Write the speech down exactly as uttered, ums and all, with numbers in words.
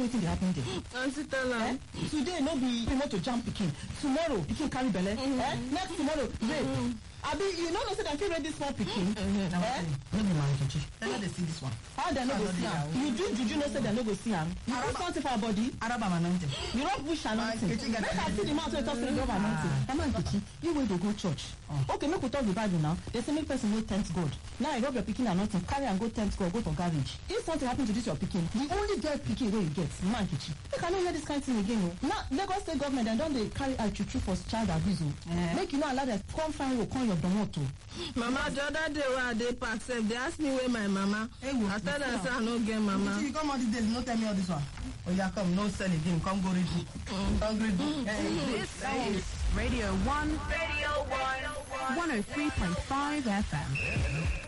wetin dey happen there. Auntie tell am. Eh? Today no be remote to jam pikin. Tomorrow pikin carry belle. Mm-hmm. Eh? Next tomorrow rape. Mm-hmm. Abi you no know say dem fit rape this small pikin. Mm-hmm. Eh? No be my Nkechi. Dem no dey see this one. How dem no go see am? You do juju know say dem no go see am. You put something for her body. Araba anointing. You rub bush anointing. Make I see the mouth wey talk say rub anointing. Mama Nkechi, you wey dey go church. Oh. Okay, make we talk the Bible now. They say make person no tempt God. Now you rub your pikin anointing, carry and go tempt God, go for garage. If something happen to this your pikin, the only girl pikin wey you get, Mama Nkechi. Make I no hear this kind of thing again. No. Now Lagos State government dem don dey carry eye chuchu for child abuse. Eh. Make you no allow them come find you, come your domot. Mama, the other day when I dey park sef, they ask me where my mama. Hey, I tell them say I no get mama. You come all these days, no tell me all this one. Oh yeah, come, no sell again. Come go read book. Mm. Come read book. Hey, this is Radio One. Radio One. One hundred three point five F M.